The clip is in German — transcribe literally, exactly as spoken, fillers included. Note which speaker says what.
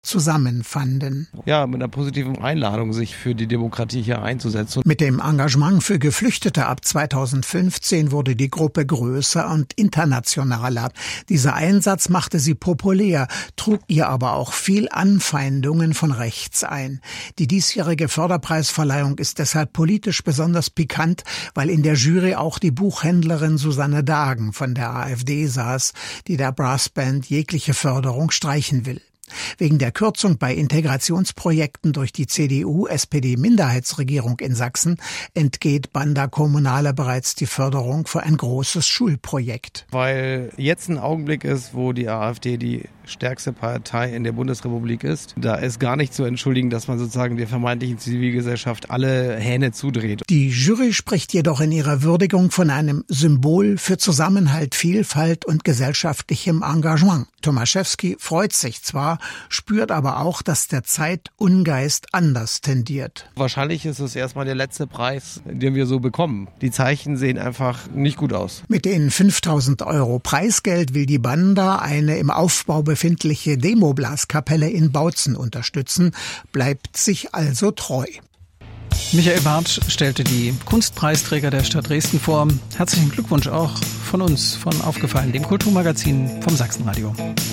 Speaker 1: zusammenfanden.
Speaker 2: Ja, mit einer positiven Einladung, sich für die Demokratie hier einzusetzen.
Speaker 1: Mit dem Engagement für Geflüchtete ab zweitausendfünfzehn wurde die Gruppe größer und internationaler. Dieser Einsatz machte sie populär, trug ihr aber auch viel Anfeindungen von rechts ein. Die diesjährige Förderpreisverleihung ist deshalb politisch besonders pikant, weil in der Jury auch die Buchhändlerin Susanne Dagen von der AfD saß, die der Brassband jegliche Förderung streichen will. Wegen der Kürzung bei Integrationsprojekten durch die C D U-S P D-Minderheitsregierung in Sachsen entgeht Banda Kommunale bereits die Förderung für ein großes Schulprojekt.
Speaker 2: Weil jetzt ein Augenblick ist, wo die AfD die stärkste Partei in der Bundesrepublik ist. Da ist gar nicht zu entschuldigen, dass man sozusagen der vermeintlichen Zivilgesellschaft alle Hähne zudreht.
Speaker 1: Die Jury spricht jedoch in ihrer Würdigung von einem Symbol für Zusammenhalt, Vielfalt und gesellschaftlichem Engagement. Tomaszewski freut sich zwar, spürt aber auch, dass der Zeitungeist anders tendiert.
Speaker 2: Wahrscheinlich ist es erstmal der letzte Preis, den wir so bekommen. Die Zeichen sehen einfach nicht gut aus.
Speaker 1: Mit den fünftausend Euro Preisgeld will die Banda eine im Aufbau befindliche Demoblaskapelle in Bautzen unterstützen, bleibt sich also treu.
Speaker 3: Michael Bartsch stellte die Kunstpreisträger der Stadt Dresden vor. Herzlichen Glückwunsch auch von uns, von Aufgefallen, dem Kulturmagazin vom Sachsenradio.